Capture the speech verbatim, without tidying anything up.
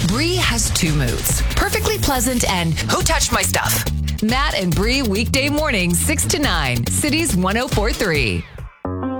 Bree has two moods, perfectly pleasant and who touched my stuff? Matt and Bree weekday mornings, six to nine, Cities one oh four three.